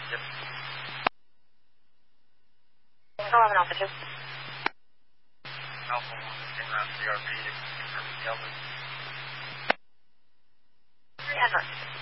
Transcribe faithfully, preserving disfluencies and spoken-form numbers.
Yep. eleven Alpha two. Alpha one, in route to the R V, confirm the Elvis. Three hundred.